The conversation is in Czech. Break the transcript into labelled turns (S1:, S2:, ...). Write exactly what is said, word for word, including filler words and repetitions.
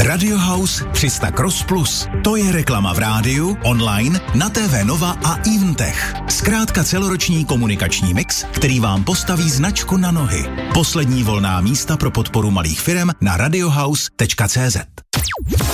S1: Radio House tři sta Cross Plus. To je reklama v rádiu, online, na T V Nova a Eventech. Zkrátka celoroční komunikační mix, který vám postaví značku na nohy. Poslední volná místa pro podporu malých firem na radiohouse tečka cé zet.